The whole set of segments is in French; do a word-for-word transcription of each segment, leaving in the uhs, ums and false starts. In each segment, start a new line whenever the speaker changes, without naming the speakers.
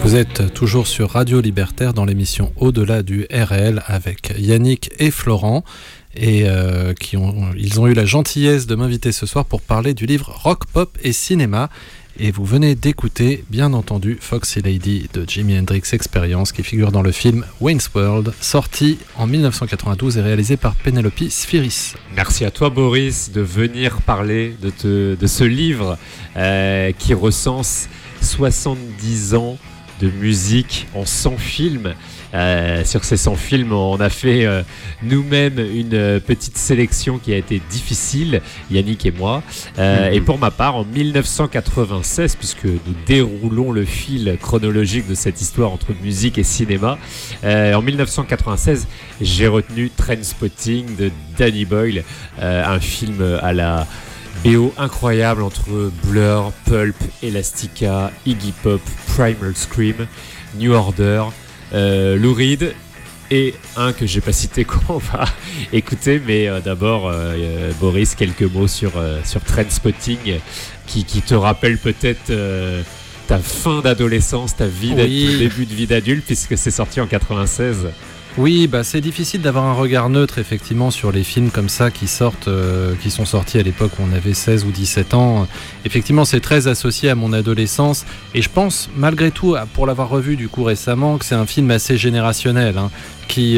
Vous êtes toujours sur Radio Libertaire dans l'émission Au-delà du réel avec Yannick et Florent et euh, qui ont, ils ont eu la gentillesse de m'inviter ce soir pour parler du livre Rock, Pop et Cinéma. Et vous venez d'écouter, bien entendu, Foxy Lady de Jimi Hendrix Experience qui figure dans le film Wayne's World, sorti en dix-neuf cent quatre-vingt-douze et réalisé par Penelope Spheeris.
Merci à toi Boris de venir parler de, te, de ce livre euh, qui recense soixante-dix ans de musique en cent films. Euh, sur ces cent films, on a fait euh, nous-mêmes une euh, petite sélection qui a été difficile, Yannick et moi. Euh, mmh. Et pour ma part, en dix-neuf cent quatre-vingt-seize, puisque nous déroulons le fil chronologique de cette histoire entre musique et cinéma, euh, en dix-neuf cent quatre-vingt-seize, j'ai retenu Trainspotting de Danny Boyle, euh, un film à la B O incroyable entre Blur, Pulp, Elastica, Iggy Pop, Primal Scream, New Order, euh, Lou Reed et un que j'ai pas cité qu'on va écouter, mais euh, d'abord euh, Boris, quelques mots sur, euh, sur Trainspotting qui, qui te rappelle peut-être euh, ta fin d'adolescence, ta vie oui. début de vie d'adulte puisque c'est sorti en quatre-vingt-seize.
Oui, bah c'est difficile d'avoir un regard neutre effectivement sur les films comme ça qui sortent, euh, qui sont sortis à l'époque où on avait seize ou dix-sept ans. Effectivement, c'est très associé à mon adolescence et je pense malgré tout, pour l'avoir revu du coup récemment, que c'est un film assez générationnel, hein, qui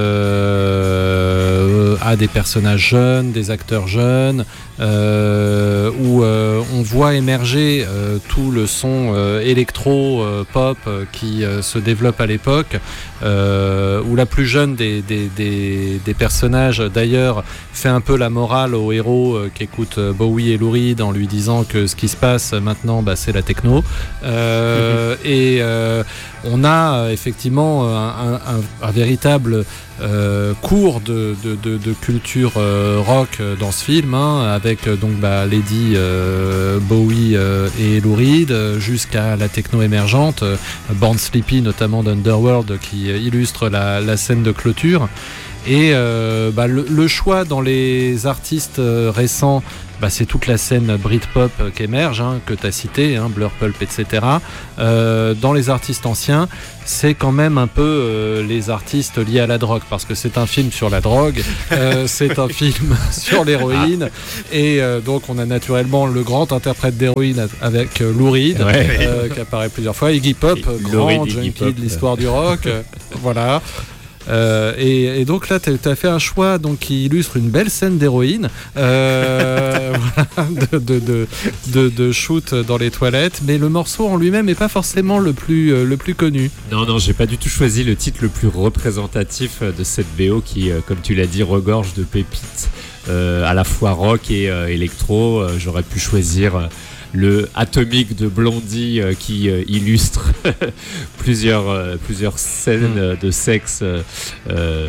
euh, a des personnages jeunes, des acteurs jeunes, euh, où euh, on voit émerger euh, tout le son euh, électro-pop euh, qui euh, se développe à l'époque, euh, où la plus jeune des, des, des, des personnages d'ailleurs fait un peu la morale au héros euh, qui écoute Bowie et Lou Reed en lui disant que ce qui se passe maintenant bah, c'est la techno, euh, mm-hmm. et euh, on a euh, effectivement un, un, un véritable euh, cours de, de, de, de culture euh, rock dans ce film, hein, avec donc bah, Lady, euh, Bowie euh, et Lou Reed, jusqu'à la techno émergente, euh, Born Sleepy notamment d'Underworld qui illustre la, la scène de clôture. Et euh, bah, le, le choix dans les artistes euh, récents, bah, c'est toute la scène Britpop euh, qui émerge, hein, que tu as cité, hein, Blur, Pulp, et cetera. Euh, dans les artistes anciens, c'est quand même un peu euh, les artistes liés à la drogue, parce que c'est un film sur la drogue, euh, c'est un film sur l'héroïne, et euh, donc on a naturellement le grand interprète d'héroïne avec euh, Lou Reed, ouais, euh, qui apparaît plusieurs fois, Iggy Pop, et grand junkie de l'histoire du rock, euh, voilà. Euh, et, et donc là tu as fait un choix donc, qui illustre une belle scène d'héroïne, euh, de, de, de, de, de shoot dans les toilettes, mais le morceau en lui-même n'est pas forcément le plus, euh, le plus connu.
Non, non, j'ai pas du tout choisi le titre le plus représentatif de cette B O qui, euh, comme tu l'as dit, regorge de pépites, euh, à la fois rock et euh, électro. Euh, j'aurais pu choisir... Euh, le Atomic de Blondie euh, qui euh, illustre plusieurs, euh, plusieurs scènes mmh. de sexe euh,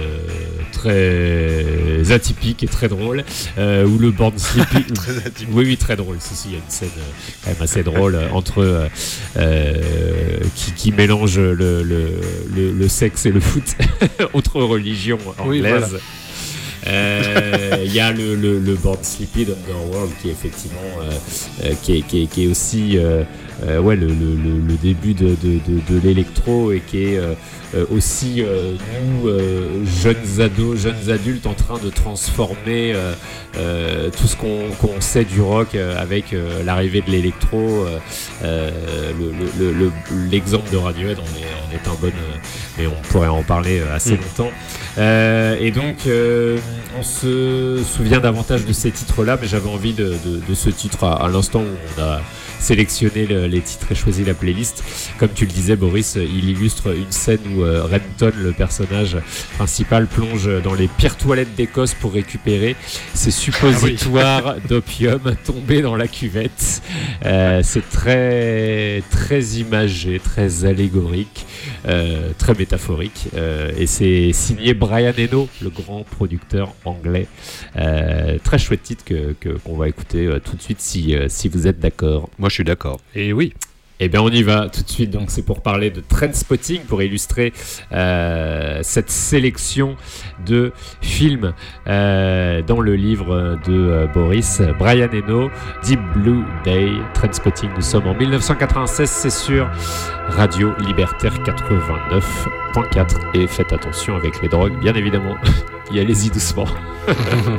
très atypiques et très drôles, euh, ou le Born Sleepy.
Très atypique.
Oui, oui, très drôle. Si, si, il y a une scène euh, quand même assez drôle euh, entre euh, euh, qui, qui mélange le, le, le, le sexe et le foot, autre religion anglaise. Oui, voilà. Il euh, y a le, le, le Born Sleepy d'Underworld qui est effectivement euh, euh, qui, est, qui, est, qui est aussi euh, euh, ouais, le, le, le début de, de, de, de l'électro et qui est euh, aussi euh, nous euh, jeunes ados, jeunes adultes en train de transformer euh, euh, tout ce qu'on, qu'on sait du rock euh, avec euh, l'arrivée de l'électro. Euh, le, le, le, l'exemple de Radiohead en est, en est un bon, euh, mais on pourrait en parler assez mmh. longtemps. Euh, et donc euh, on se souvient davantage de ces titres-là, mais j'avais envie de, de, de ce titre à, à l'instant où on a sélectionné le, les titres et choisi la playlist. Comme tu le disais Boris, il illustre une scène où euh, Renton, le personnage principal, plonge dans les pires toilettes d'Écosse pour récupérer ses suppositoires ah oui. d'opium tombés dans la cuvette. Euh, c'est très, très imagé, très allégorique, euh, très métaphorique, euh, et c'est signé Brian Eno, le grand producteur anglais. Euh, très chouette titre que, que, qu'on va écouter euh, tout de suite si, euh, si vous êtes d'accord.
Moi je suis d'accord.
Et oui.
Eh bien, on y va tout de suite. Donc, c'est pour parler de Trainspotting, pour illustrer euh, cette sélection de films euh, dans le livre de euh, Boris Brian Eno, Deep Blue Day, Trainspotting. Nous sommes en dix-neuf cent quatre-vingt-seize, c'est sur Radio Libertaire quatre-vingt-neuf point quatre. Et faites attention avec les drogues, bien évidemment. Y allez-y doucement.